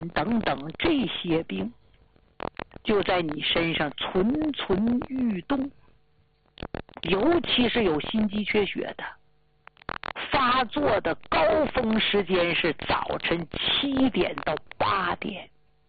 等等这些病，就在你身上蠢蠢欲动。尤其是有心肌缺血的，发作的高峰时间是早晨7点到8点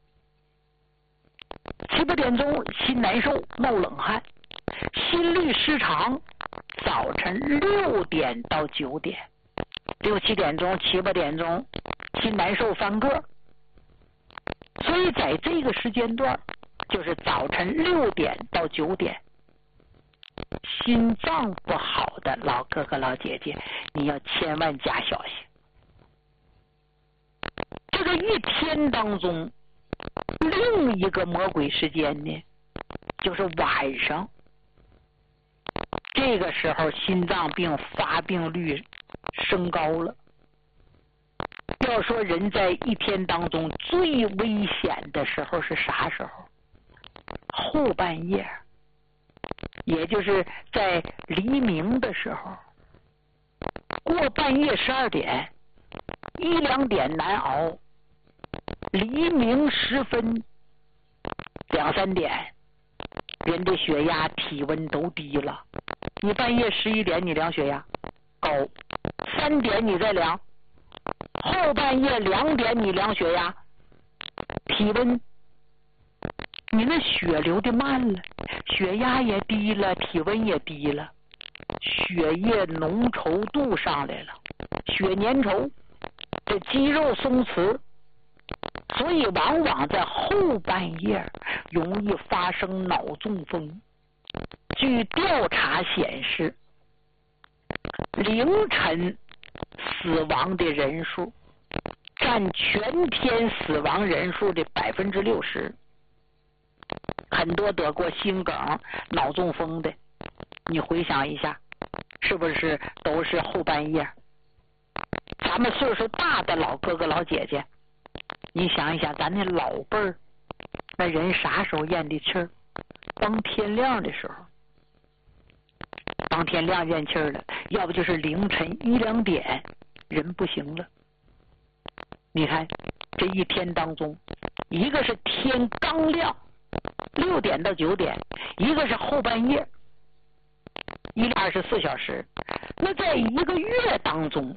，7、8点钟心难受冒冷汗，心律失常，早晨6点到9点，6、7点钟、7、8点钟心难受翻个。所以在这个时间段，就是早晨6点到9点，心脏不好的老哥哥老姐姐，你要千万加小心。这个一天当中，另一个魔鬼时间呢，就是晚上。这个时候心脏病发病率升高了。要说人在一天当中最危险的时候是啥时候？后半夜，也就是在黎明的时候，过半夜12点、1、2点难熬，黎明时分2、3点，人的血压、体温都低了。你半夜11点你量血压高，3点你再量，后半夜2点你量血压，体温，你那血流的慢了，血压也低了，体温也低了，血液浓稠度上来了，血粘稠，这肌肉松弛，所以往往在后半夜容易发生脑中风。据调查显示，凌晨死亡的人数占全天死亡人数的60%。很多得过心梗、脑中风的，你回想一下，是不是都是后半夜？咱们岁数大的老哥哥老姐姐，你想一想，咱那老辈儿，那人啥时候咽的气儿？当天亮的时候，当天亮咽气儿了，要不就是凌晨1、2点，人不行了。你看这一天当中，一个是天刚亮6点到9点，一个是后半夜，24小时。那在一个月当中，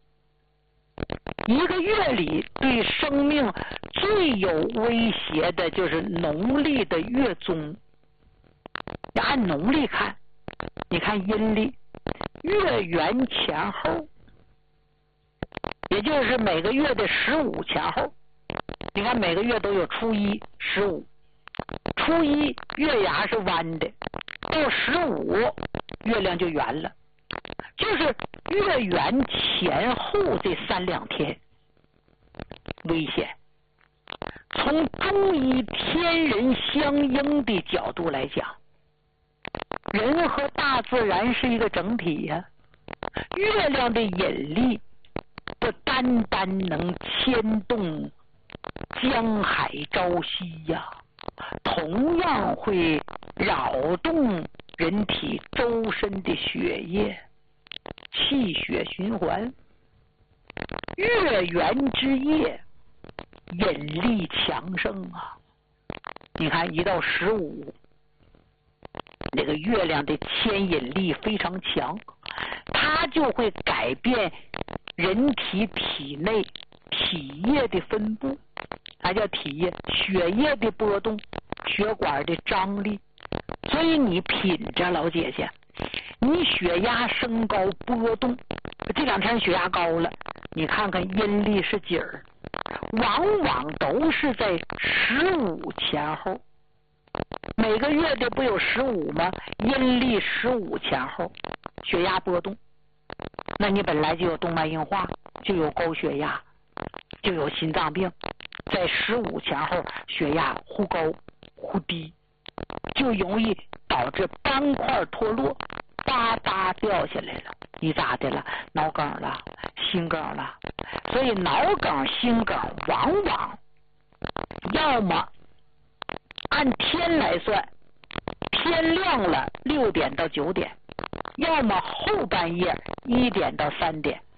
一个月里对生命最有威胁的就是农历的月中。按农历看，你看阴历月圆前后，也就是每个月的15前后。你看每个月都有初一、15，初一月牙是弯的，到15月亮就圆了，就是月圆前后这3、2天危险。从中医天人相应的角度来讲，人和大自然是一个整体呀。月亮的引力不单单能牵动江海朝夕呀，同样会扰动人体周身的血液、气血循环。月圆之夜引力强盛啊！你看一到15，那个月亮的牵引力非常强，它就会改变人体体内体液的分布，它叫体液，血液的波动，血管的张力。所以你品着老姐姐，你血压升高波动，这2天血压高了，你看看阴历是几儿，往往都是在15前后。每个月的不有15吗？阴历15前后血压波动，那你本来就有动脉硬化，就有高血压，就有心脏病，在15前后血压忽高忽低，就容易导致斑块脱落，哒哒掉下来了。你咋的了？脑梗了，心梗了。所以脑梗、心梗往往要么按天来算，天亮了6点到9点，要么后半夜1点到3点，